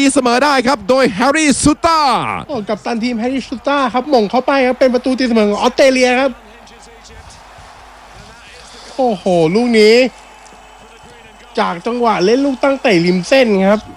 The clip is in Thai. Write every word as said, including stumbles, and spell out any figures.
เสมอได้ครับโดยแฮร์รี่ซูต้าโอ้กัปตันทีมแฮร์รี่ซูต้าครับหม่งเข้าไปครับเป็นประตูตีเสมอของออสเตรเลียครับโอ้โหลูกนี้จากจังหวะเล่นลูกตั้งเตะริมเส้นครับ